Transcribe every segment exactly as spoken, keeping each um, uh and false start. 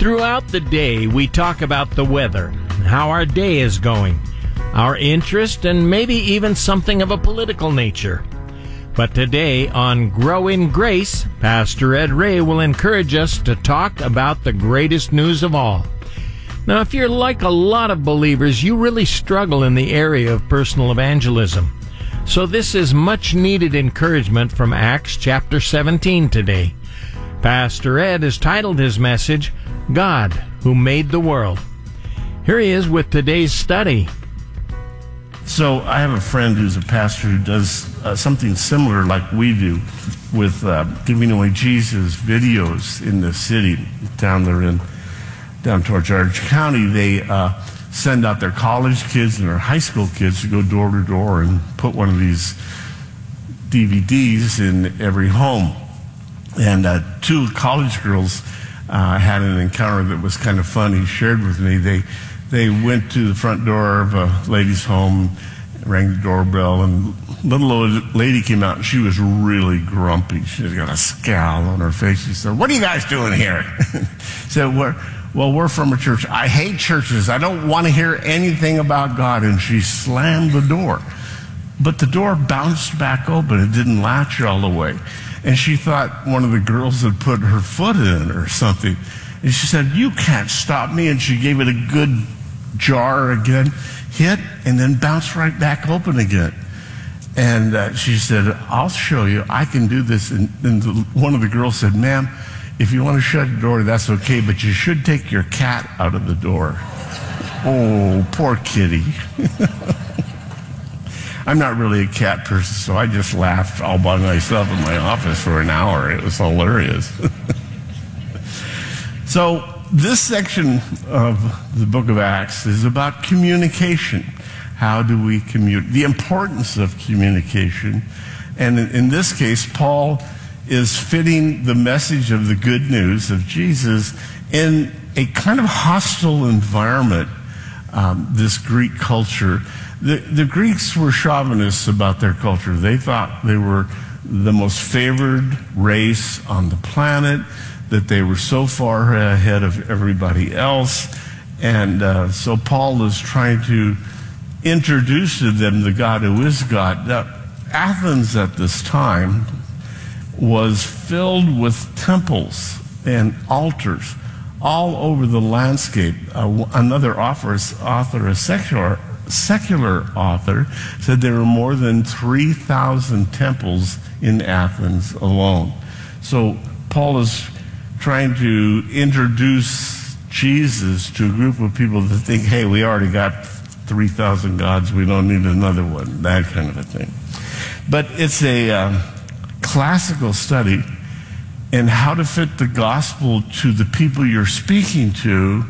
Throughout the day, we talk about the weather, how our day is going, our interest, and maybe even something of a political nature. But today on Grow in Grace, Pastor Ed Ray will encourage us to talk about the greatest news of all. Now, if you're like a lot of believers, you really struggle in the area of personal evangelism. So this is much needed encouragement from Acts chapter seventeen today. Pastor Ed has titled his message, God Who Made the World. Here he is with today's study. So I have a friend who's a pastor who does uh, something similar like we do with uh, giving away Jesus videos in the city down there in down towards Orange County. They uh, send out their college kids and their high school kids to go door to door and put one of these D V Ds in every home. And uh, two college girls uh, had an encounter that was kind of funny, shared with me. They they went to the front door of a lady's home, rang the doorbell, and a little old lady came out, and she was really grumpy. She had got a scowl on her face. She said, "What are you guys doing here?" said, we're, well, we're from a church. I hate churches. I don't want to hear anything about God. And she slammed the door. But the door bounced back open. It didn't latch all the way. And she thought one of the girls had put her foot in or something. And she said, "You can't stop me." And she gave it a good jar again, hit, and then bounced right back open again. And uh, she said, "I'll show you. I can do this." And, and the, one of the girls said, "Ma'am, if you want to shut the door, that's okay, but you should take your cat out of the door." Oh, poor kitty. I'm not really a cat person, so I just laughed all by myself in my office for an hour. It was hilarious. So this section of the book of Acts is about communication. How do we communicate? The importance of communication. And in, in this case, Paul is fitting the message of the good news of Jesus in a kind of hostile environment, um, this Greek culture. The, the Greeks were chauvinists about their culture. They thought they were the most favored race on the planet, that they were so far ahead of everybody else. And uh, so Paul is trying to introduce to them the God who is God. Now, Athens at this time was filled with temples and altars all over the landscape. Uh, another author, author a secular secular author, said there were more than three thousand temples in Athens alone. So Paul is trying to introduce Jesus to a group of people that think, hey, we already got three thousand gods, we don't need another one, that kind of a thing. But it's a uh, classical study in how to fit the gospel to the people you're speaking to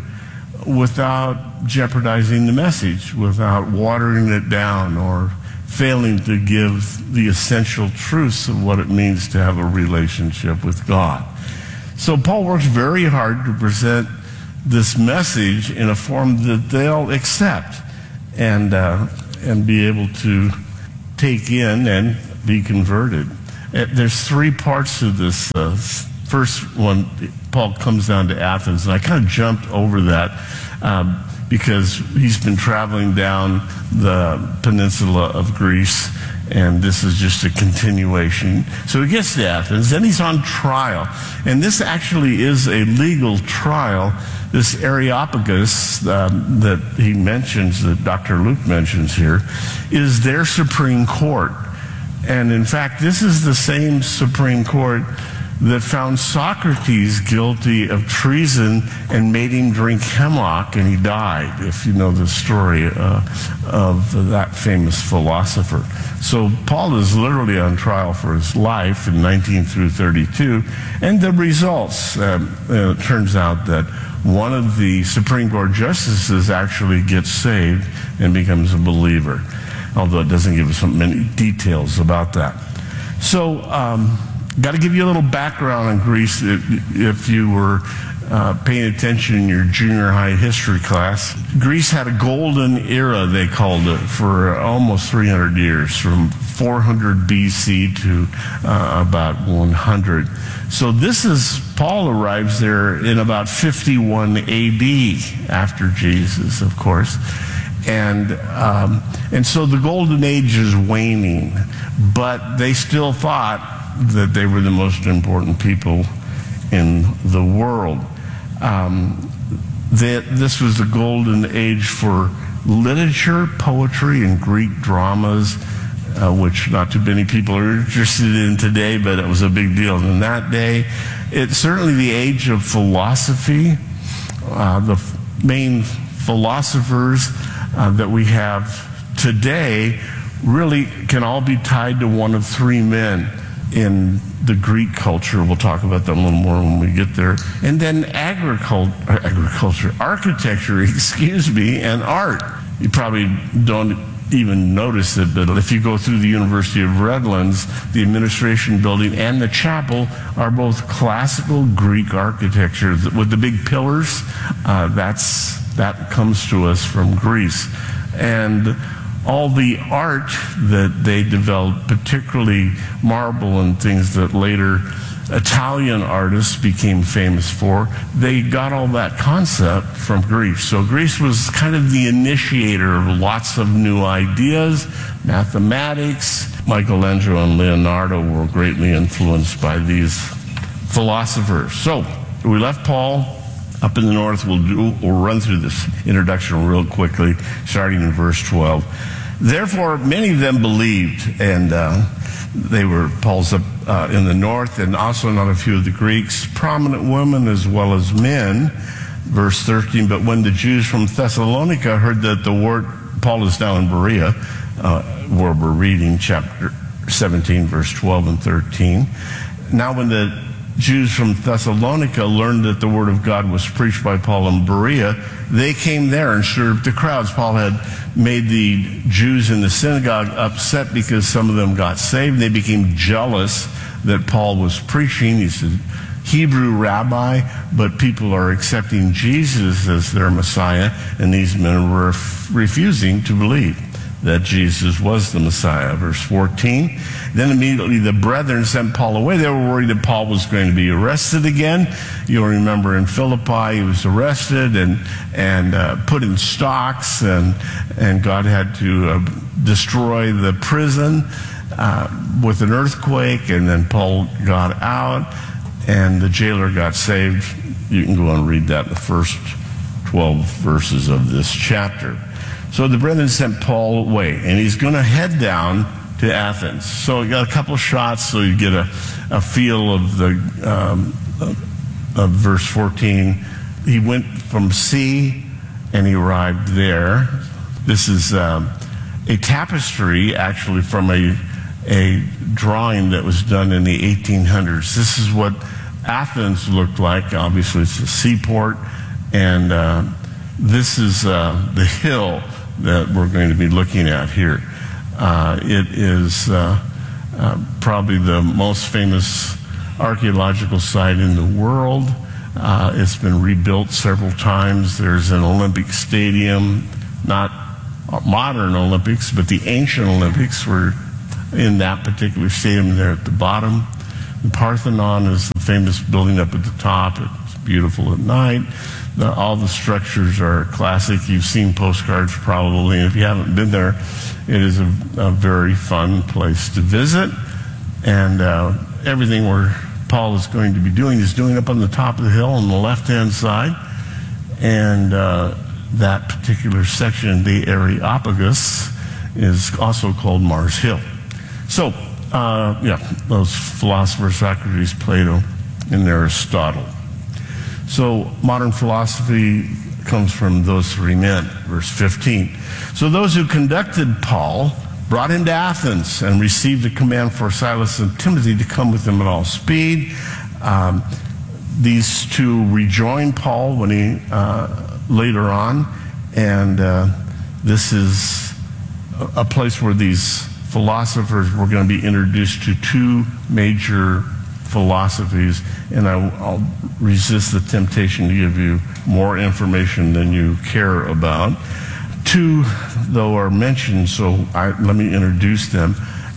without jeopardizing the message, without watering it down or failing to give the essential truths of what it means to have a relationship with God. So Paul works very hard to present this message in a form that they'll accept and uh, and be able to take in and be converted. There's three parts to this. Uh, first one, Paul comes down to Athens, and I kind of jumped over that um, because he's been traveling down the peninsula of Greece, and this is just a continuation. So he gets to Athens, then he's on trial, and this actually is a legal trial. This Areopagus um, that he mentions, that Doctor Luke mentions here, is their Supreme Court. And in fact, this is the same Supreme Court that found Socrates guilty of treason and made him drink hemlock, and he died, if you know the story uh, of that famous philosopher. So Paul is literally on trial for his life in nineteen through thirty-two, and the results, um, uh, it turns out that one of the Supreme Court justices actually gets saved and becomes a believer, although it doesn't give us many details about that. So, um, got to give you a little background on Greece if, if you were uh, paying attention in your junior high history class, Greece had a golden era, they called it, for almost three hundred years, from four hundred B C to uh, about one hundred. So this is, Paul arrives there in about fifty-one A D, after Jesus, of course. And um, and so the golden age is waning, but they still thought that they were the most important people in the world. Um, that this was the golden age for literature, poetry, and Greek dramas, uh, which not too many people are interested in today, but it was a big deal in that day. It's certainly the age of philosophy. Uh, the f- main philosophers uh, that we have today really can all be tied to one of three men in the Greek culture. We'll talk about that a little more when we get there. And then agriculture, agriculture, architecture, excuse me, and art. You probably don't even notice it, but if you go through the University of Redlands, the administration building and the chapel are both classical Greek architecture with the big pillars. Uh, that's that comes to us from Greece. And all the art that they developed, particularly marble and things that later Italian artists became famous for, they got all that concept from Greece. So Greece was kind of the initiator of lots of new ideas, mathematics. Michelangelo and Leonardo were greatly influenced by these philosophers. So we left Paul up in the north. We'll, do, we'll run through this introduction real quickly, starting in verse twelve. Therefore, many of them believed, and uh, they were Paul's up uh, in the north, and also not a few of the Greeks, prominent women as well as men. Verse thirteen, but when the Jews from Thessalonica heard that the word, Paul is now in Berea, uh, where we're reading chapter seventeen, verse twelve and thirteen. Now when the Jews from Thessalonica learned that the word of God was preached by Paul in Berea, they came there and stirred up the crowds. Paul had made the Jews in the synagogue upset because some of them got saved. They became jealous that Paul was preaching. He's a Hebrew rabbi, but people are accepting Jesus as their Messiah, and these men were f- refusing to believe that Jesus was the Messiah. Verse fourteen, then immediately the brethren sent Paul away. They were worried that Paul was going to be arrested again. You'll remember in Philippi he was arrested and and uh, put in stocks, and and God had to uh, destroy the prison uh, with an earthquake, and then Paul got out and the jailer got saved. You can go and read that in the first twelve verses of this chapter. So the brethren sent Paul away, and he's going to head down to Athens. So we got a couple shots so you get a, a feel of the um, of verse fourteen. He went from sea, and he arrived there. This is um, a tapestry, actually, from a a drawing that was done in the eighteen hundreds. This is what Athens looked like. Obviously, it's a seaport, and uh, this is uh, the hill that we're going to be looking at here. Uh, it is uh, uh, probably the most famous archaeological site in the world. Uh, it's been rebuilt several times. There's an Olympic stadium, not modern Olympics, but the ancient Olympics were in that particular stadium there at the bottom. The Parthenon is the famous building up at the top. It's beautiful at night. The, all the structures are classic. You've seen postcards probably, and if you haven't been there, it is a, a very fun place to visit. And uh, everything where Paul is going to be doing is doing up on the top of the hill on the left-hand side. And uh, that particular section, the Areopagus, is also called Mars Hill. So, uh, yeah, those philosophers, Socrates, Plato, and Aristotle. So modern philosophy comes from those three men, verse fifteen. So those who conducted Paul brought him to Athens and received a command for Silas and Timothy to come with them at all speed. Um, these two rejoined Paul when he uh, later on, and uh, this is a, a place where these philosophers were going to be introduced to two major philosophies, and I, I'll resist the temptation to give you more information than you care about. Two, though, are mentioned, so I, let me introduce them.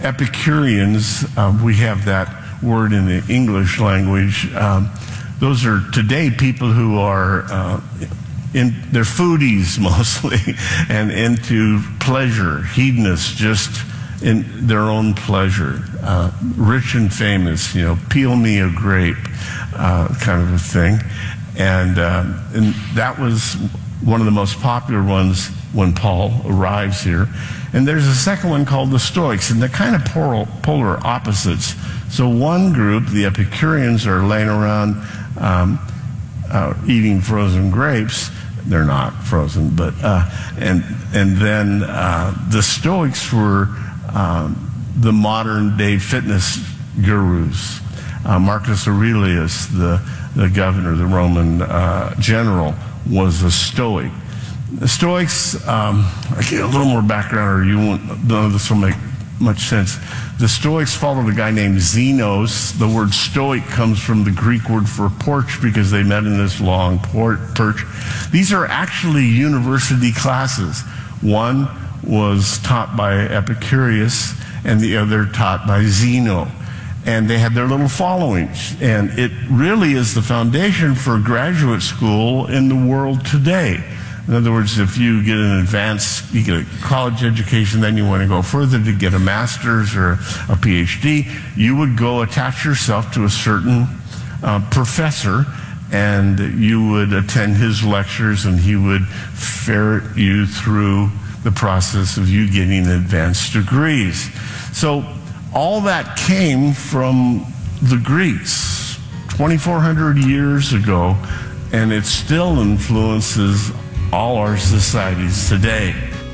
Epicureans, uh, we have that word in the English language. Um, those are today people who are uh, in, they're foodies mostly, and into pleasure, hedonists, just in their own pleasure, uh, rich and famous, you know, peel me a grape, uh, kind of a thing. And, uh, and that was one of the most popular ones when Paul arrives here. And there's a second one called the Stoics, and they're kind of polar, polar opposites. So one group, the Epicureans, are laying around um, uh, eating frozen grapes. They're not frozen, but uh, and and then uh, the Stoics were um, the modern day fitness gurus. Uh, Marcus Aurelius, the the governor, the Roman uh, general, was a Stoic. The Stoics, um, I get a little more background, or you won't. None of this will make much sense. The Stoics followed a guy named Zenos. The word Stoic comes from the Greek word for porch because they met in this long por- perch. These are actually university classes. One was taught by Epicurus, and the other taught by Zeno. And they had their little followings. And it really is the foundation for graduate school in the world today. In other words, if you get an advanced, you get a college education, then you want to go further to get a master's or a P H D, you would go attach yourself to a certain uh, professor, and you would attend his lectures, and he would ferret you through the process of you getting advanced degrees. So all that came from the Greeks twenty-four hundred years ago, and it still influences all our societies today.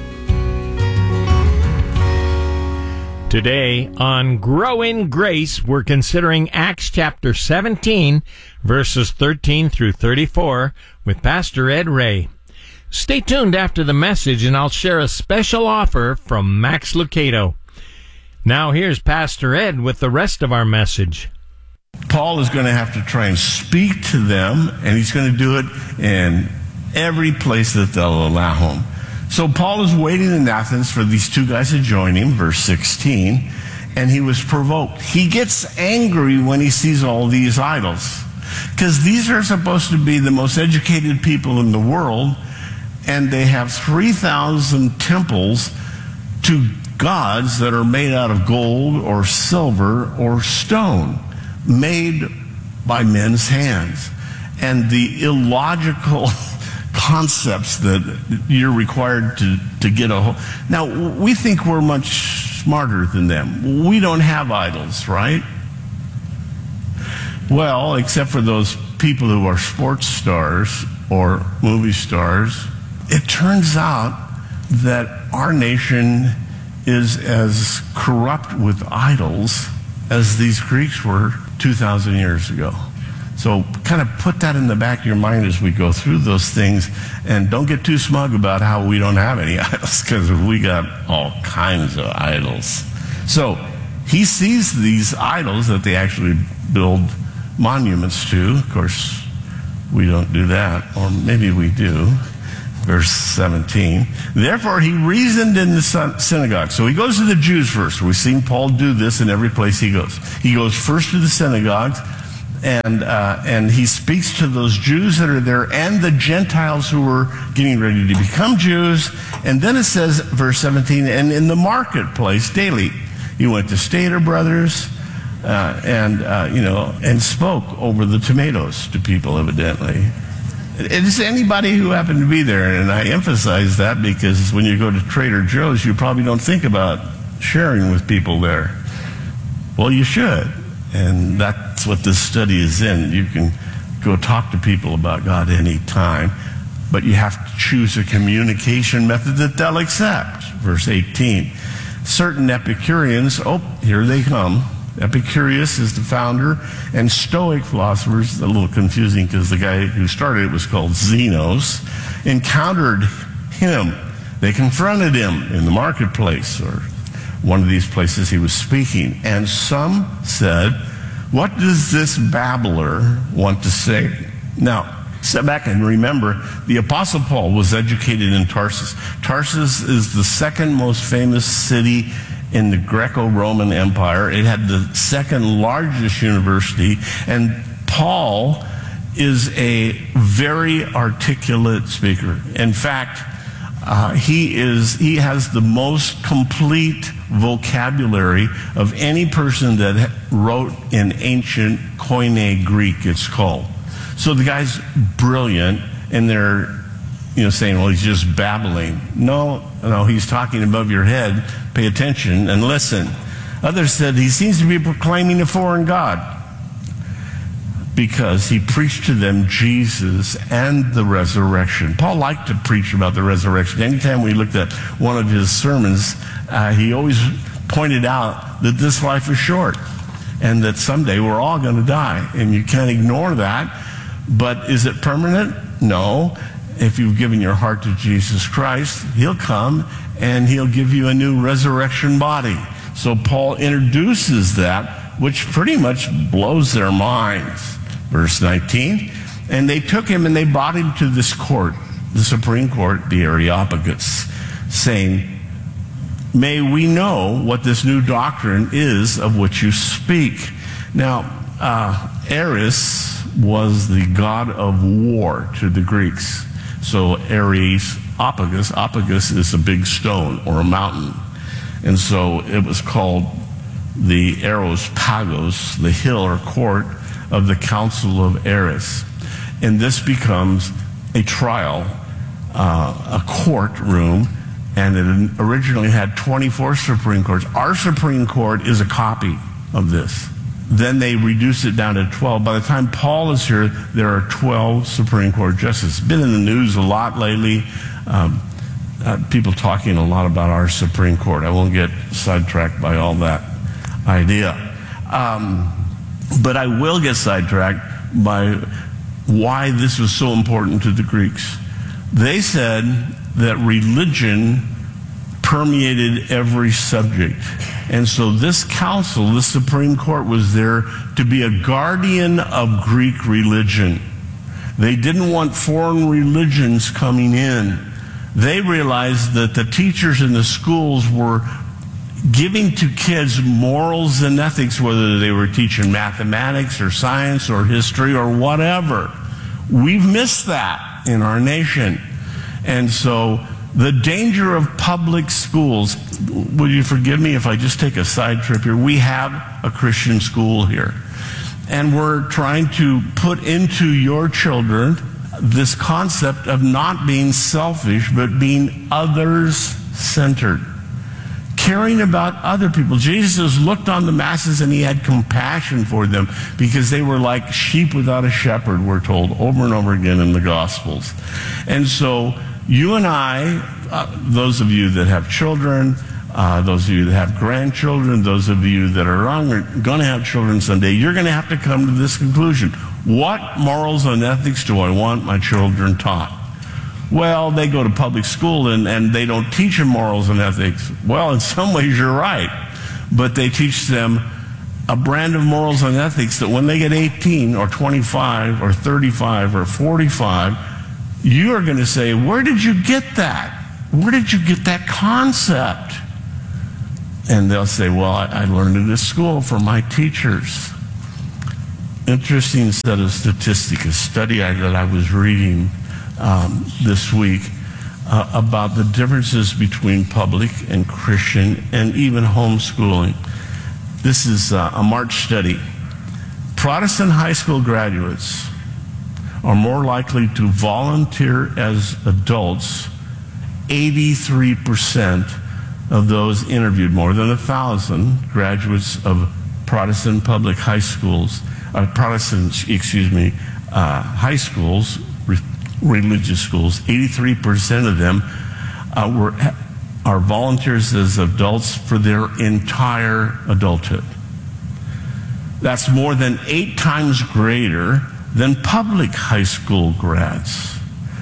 Today on Grow in Grace, we're considering Acts chapter seventeen, verses thirteen through thirty-four, with Pastor Ed Ray. Stay tuned after the message, and I'll share a special offer from Max Lucado. Now here's Pastor Ed with the rest of our message. Paul is going to have to try and speak to them, and he's going to do it in every place that they'll allow him. So Paul is waiting in Athens for these two guys to join him, verse sixteen, and he was provoked. He gets angry when he sees all these idols, because these are supposed to be the most educated people in the world, and they have three thousand temples to gods that are made out of gold or silver or stone, made by men's hands. And the illogical concepts that you're required to, to get a hold. Now, we think we're much smarter than them. We don't have idols, right? Well, except for those people who are sports stars or movie stars. It turns out that our nation is as corrupt with idols as these Greeks were two thousand years ago. So kind of put that in the back of your mind as we go through those things, and don't get too smug about how we don't have any idols, because we got all kinds of idols. So he sees these idols that they actually build monuments to. Of course, we don't do that, or maybe we do. Verse seventeen. Therefore he reasoned in the synagogue. So he goes to the Jews first. We've seen Paul do this in every place he goes. He goes first to the synagogues, and uh, and he speaks to those Jews that are there and the Gentiles who were getting ready to become Jews. And then it says, verse seventeen, and in the marketplace daily. He went to Stater Brothers uh, and uh, you know and spoke over the tomatoes to people, evidently. It's anybody who happened to be there, and I emphasize that because when you go to Trader Joe's, you probably don't think about sharing with people there. Well, you should, and that's what this study is in. You can go talk to people about God any time, but you have to choose a communication method that they'll accept. Verse eighteen, certain Epicureans, oh, here they come. Epicurus is the founder, and Stoic philosophers, a little confusing because the guy who started it was called Zenos, encountered him. They confronted him in the marketplace, or one of these places he was speaking. And some said, What does this babbler want to say? Now, step back and remember, the Apostle Paul was educated in Tarsus. Tarsus is the second most famous city in the Greco-Roman Empire. It had the second largest university, and Paul is a very articulate speaker. In fact, uh, he is he has the most complete vocabulary of any person that wrote in ancient Koine Greek, it's called. So the guy's brilliant, and they're you know saying, well, he's just babbling. No, no, he's talking above your head. Pay attention and listen. Others said he seems to be proclaiming a foreign god, because he preached to them Jesus and the resurrection. Paul liked to preach about the resurrection. Anytime we looked at one of his sermons, uh, he always pointed out that this life is short and that someday we're all going to die. And you can't ignore that. But is it permanent? No. If you've given your heart to Jesus Christ, he'll come and he'll give you a new resurrection body. So Paul introduces that, which pretty much blows their minds. Verse nineteen, and they took him and they brought him to this court, the Supreme Court, the Areopagus, saying, may we know what this new doctrine is of which you speak. Now, uh, Ares was the god of war to the Greeks. So Ares, Areopagus, Areopagus is a big stone or a mountain. And so it was called the Areopagus, the hill or court of the Council of Ares. And this becomes a trial, uh, a courtroom, and it originally had twenty-four Supreme Courts. Our Supreme Court is a copy of this. Then they reduced it down to twelve. By the time Paul is here, there are twelve Supreme Court justices. It's been in the news a lot lately. Um, uh, people talking a lot about our Supreme Court. I won't get sidetracked by all that idea. Um, but I will get sidetracked by why this was so important to the Greeks. They said that religion permeated every subject. And so this council, this Supreme Court, was there to be a guardian of Greek religion. They didn't want foreign religions coming in. They realized that the teachers in the schools were giving to kids morals and ethics, whether they were teaching mathematics or science or history or whatever. We've missed that in our nation. And so the danger of public schools, will you forgive me if I just take a side trip here? We have a Christian school here. And we're trying to put into your children this concept of not being selfish, but being others-centered. Caring about other people. Jesus looked on the masses and he had compassion for them because they were like sheep without a shepherd, we're told over and over again in the Gospels. And so you and I, uh, those of you that have children, uh, those of you that have grandchildren, those of you that are going to have children someday, you're going to have to come to this conclusion. What morals and ethics do I want my children taught? Well, they go to public school and, and they don't teach them morals and ethics. Well, in some ways you're right. But they teach them a brand of morals and ethics that when they get eighteen or twenty-five or thirty-five or forty-five, you are going to say, where did you get that? Where did you get that concept? And they'll say, well, I, I learned it at school from my teachers. Interesting set of statistics, a study I, that I was reading um, this week uh, about the differences between public and Christian and even homeschooling. This is uh, a March study. Protestant high school graduates are more likely to volunteer as adults. eighty-three percent of those interviewed, more than a thousand graduates of Protestant public high schools, uh, Protestant, excuse me, uh, high schools, re religious schools, eighty-three percent of them uh, were are volunteers as adults for their entire adulthood. That's more than eight times greater than public high school grads.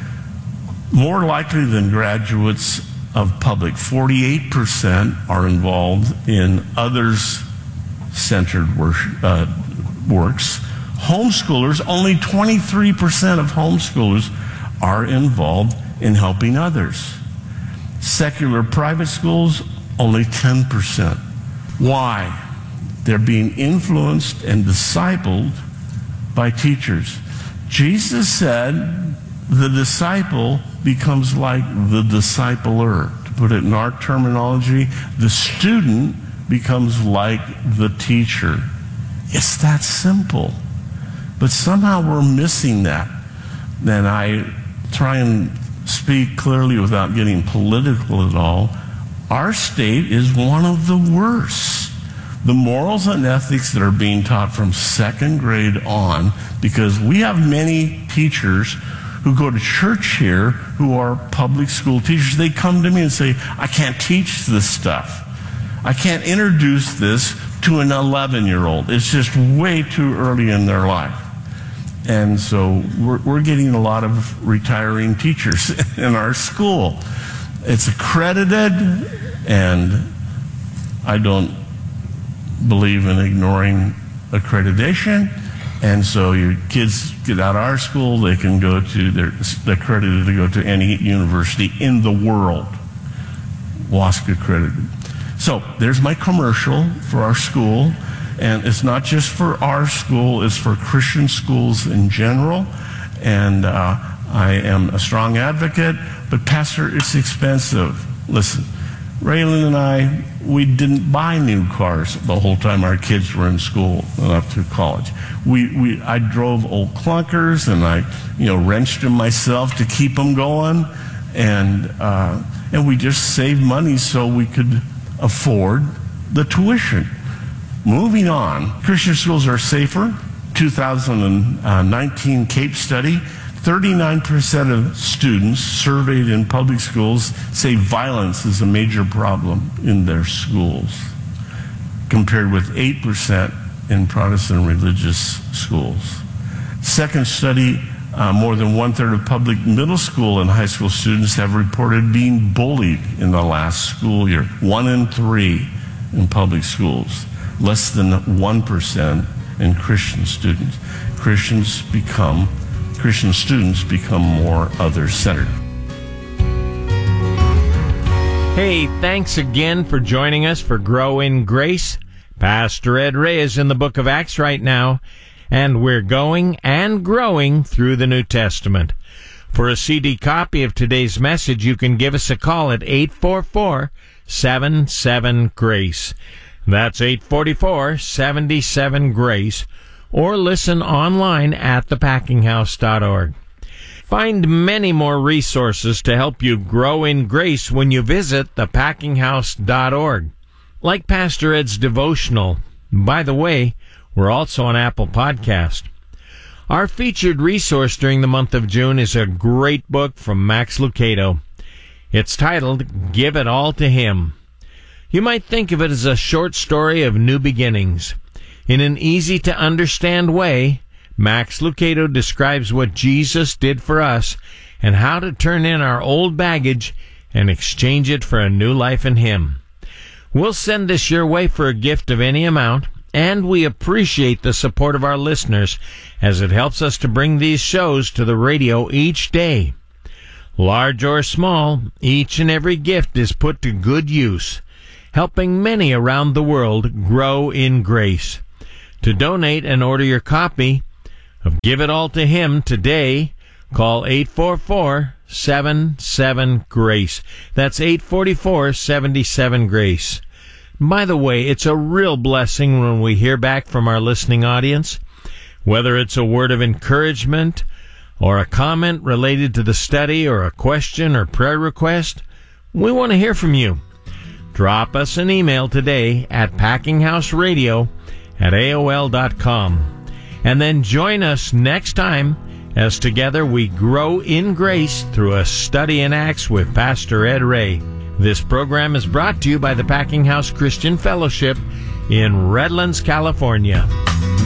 More likely than graduates of public, forty-eight percent are involved in others-centered worship, uh, works. Homeschoolers, only twenty-three percent of homeschoolers are involved in helping others. Secular private schools, only ten percent. Why? They're being influenced and discipled by teachers. Jesus said the disciple becomes like the discipler. To put it in our terminology, the student becomes like the teacher. It's that simple. But somehow we're missing that. And I try and speak clearly without getting political at all. Our state is one of the worst. The morals and ethics that are being taught from second grade on, because we have many teachers who go to church here who are public school teachers. They come to me and say, I can't teach this stuff. I can't introduce this to an eleven-year-old. It's just way too early in their life. And so we're, we're getting a lot of retiring teachers in our school. It's accredited, and I don't believe in ignoring accreditation. And so your kids get out of our school, they can go to, they're accredited to go to any university in the world. WASC accredited. So there's my commercial for our school. And it's not just for our school, it's for Christian schools in general. And uh, I am a strong advocate, but Pastor, it's expensive. Listen, Raylan and I, we didn't buy new cars the whole time our kids were in school and up through college. We, we, I drove old clunkers, and I, you know, wrenched them myself to keep them going. And, uh, and we just saved money so we could afford the tuition. Moving on, Christian schools are safer. two thousand nineteen CAPE study, thirty-nine percent of students surveyed in public schools say violence is a major problem in their schools, compared with eight percent in Protestant religious schools. Second study, uh, more than one-third of public middle school and high school students have reported being bullied in the last school year. One in three in public schools. Less than one percent in Christian students. Christians become, Christian students become more other-centered. Hey, thanks again for joining us for Grow in Grace. Pastor Ed Ray is in the book of Acts right now, and we're going and growing through the New Testament. For a C D copy of today's message, you can give us a call at eight four four, seven seven, GRACE. That's eight four four, seven seven, GRACE, or listen online at the packing house dot org. Find many more resources to help you grow in grace when you visit the packing house dot org. Like Pastor Ed's devotional. By the way, we're also on Apple Podcast. Our featured resource during the month of June is a great book from Max Lucado. It's titled, Give It All to Him. You might think of it as a short story of new beginnings. In an easy-to-understand way, Max Lucado describes what Jesus did for us and how to turn in our old baggage and exchange it for a new life in Him. We'll send this your way for a gift of any amount, and we appreciate the support of our listeners as it helps us to bring these shows to the radio each day. Large or small, each and every gift is put to good use, helping many around the world grow in grace. To donate and order your copy of Give It All to Him today, call eight four four, seven seven, GRACE. That's eight four four, seven seven, GRACE. By the way, it's a real blessing when we hear back from our listening audience, whether it's a word of encouragement or a comment related to the study or a question or prayer request. We want to hear from you. Drop us an email today at packinghouseradio at A O L dot com. And then join us next time as together we grow in grace through a study in Acts with Pastor Ed Ray. This program is brought to you by the Packing House Christian Fellowship in Redlands, California.